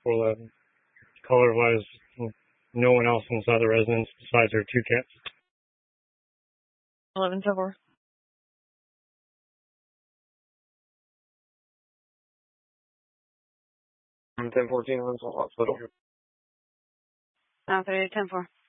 Well, color-wise, no one else inside the residence besides our two cats. 11-4. 10-14 on hospital. 3-10-4.